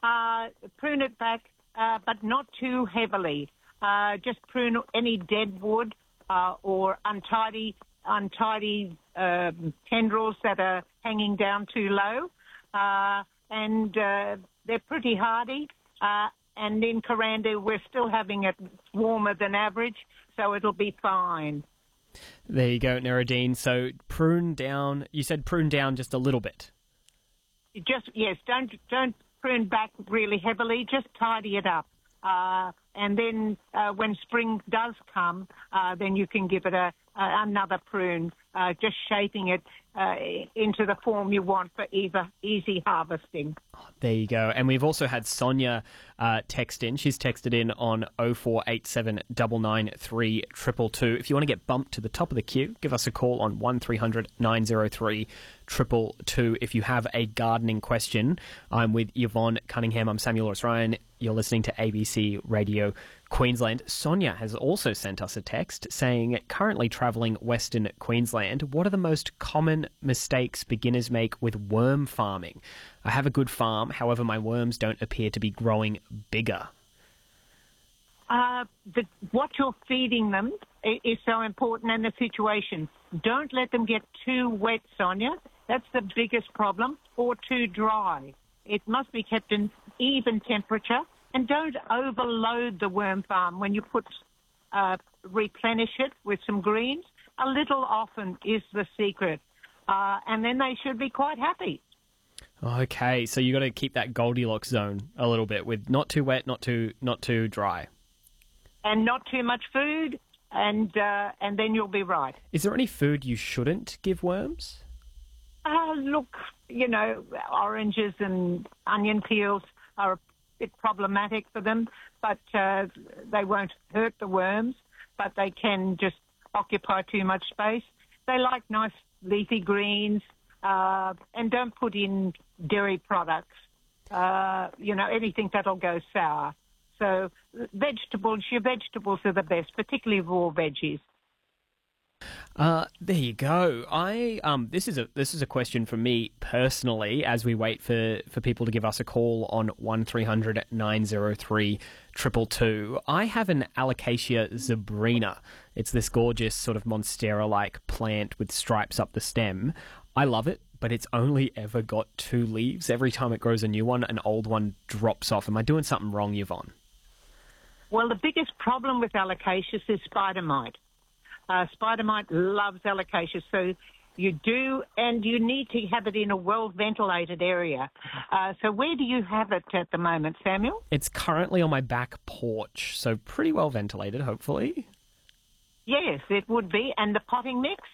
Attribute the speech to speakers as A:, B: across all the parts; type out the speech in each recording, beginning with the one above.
A: Prune it back, but not too heavily. Just prune any dead wood or untidy tendrils that are hanging down too low. And they're pretty hardy. And in Kuranda, we're still having it warmer than average, so it'll be fine.
B: There you go, Nerudine. So prune down. You said prune down just a little bit.
A: Don't prune back really heavily. Just tidy it up. And then when spring does come, then you can give it another prune, just shaping it into the form you want for easy harvesting.
B: There you go. And we've also had Sonia text in. She's texted in on 0487 993 222. If you want to get bumped to the top of the queue, give us a call on 1300 903 222 if you have a gardening question. I'm with Yvonne Cunningham. I'm Samuel Lewis Ryan. You're listening to ABC Radio Queensland. Sonia has also sent us a text saying, currently travelling Western Queensland, what are the most common mistakes beginners make with worm farming? I have a good farm, however my worms don't appear to be growing bigger.
A: What you're feeding them is so important, and the situation. Don't let them get too wet, Sonia. That's the biggest problem, or too dry. It must be kept in even temperature, and don't overload the worm farm when you replenish it with some greens. A little often is the secret, and then they should be quite happy.
B: Okay, so you got to keep that Goldilocks zone a little bit, with not too wet, not too dry,
A: and not too much food, and then you'll be right.
B: Is there any food you shouldn't give worms?
A: Look, oranges and onion peels are a bit problematic for them, but they won't hurt the worms, but they can just occupy too much space. They like nice leafy greens, and don't put in dairy products, anything that'll go sour. So your vegetables are the best, particularly raw veggies.
B: There you go. This is a question from me personally, as we wait for people to give us a call on 1300 903 222. I have an Alocasia zebrina. It's this gorgeous sort of monstera-like plant with stripes up the stem. I love it, but it's only ever got 2 leaves. Every time it grows a new one, an old one drops off. Am I doing something wrong, Yvonne?
A: Well, the biggest problem with Alocasias is spider mite. Spider mite loves Alocasia, so you do, and you need to have it in a well-ventilated area. So where do you have it at the moment, Samuel?
B: It's currently on my back porch, so pretty well ventilated, hopefully.
A: Yes, it would be. And the potting mix?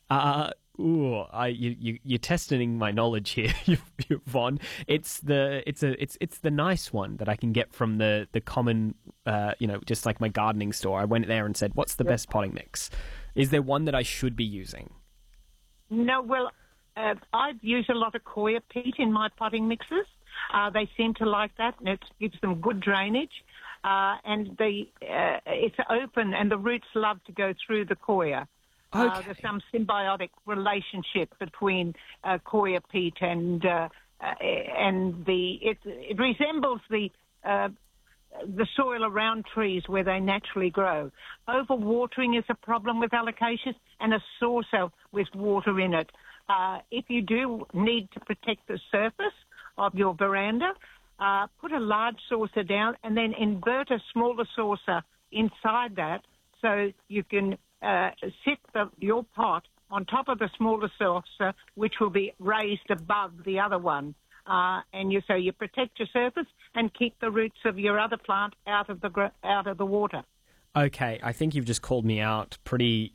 B: You're testing my knowledge here, Yvonne. It's the nice one that I can get from the common, just like my gardening store. I went there and said, "What's the best potting mix?" Is there one that I should be using?
A: No, well, I've used a lot of coir peat in my potting mixes. They seem to like that, and it gives them good drainage. And it's open, and the roots love to go through the coir.
B: Okay.
A: There's some symbiotic relationship between coir peat and it resembles the soil around trees where they naturally grow. Overwatering is a problem with Alocasias, and a saucer with water in it. If you do need to protect the surface of your veranda, put a large saucer down and then invert a smaller saucer inside that, so you can sit your pot on top of the smaller saucer, which will be raised above the other one. So you protect your surface and keep the roots of your other plant out of the water.
B: Okay, I think you've just called me out pretty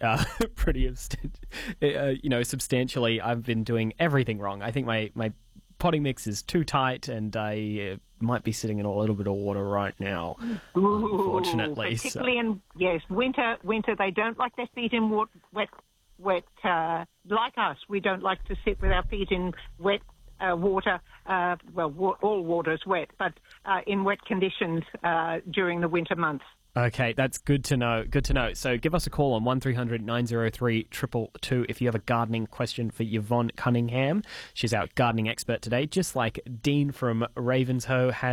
B: substantially. I've been doing everything wrong. I think my potting mix is too tight, and I might be sitting in a little bit of water right now, unfortunately.
A: Particularly in winter. They don't like their feet in wet. Like us, we don't like to sit with our feet in wet water. All water is wet, but in wet conditions during the winter months.
B: Okay, that's good to know. Good to know. So give us a call on 1300 903 222 if you have a gardening question for Yvonne Cunningham. She's our gardening expert today, just like Dean from Ravenshoe has.